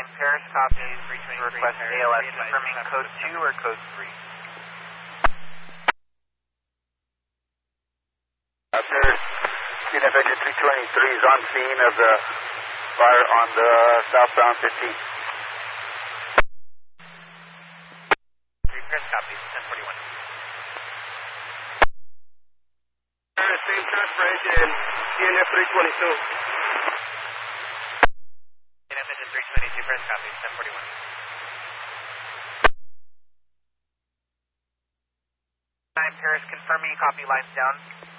Paris, copy. Request ALS confirming code 2 or code 3. Paris, CNF engine 323 is on scene of the fire on the southbound 15. Paris, copy. 1041. Paris, same transfer engine, CNF 322. CNF engine 322, Paris, copy. 1041. Paris, confirming copy, lines down.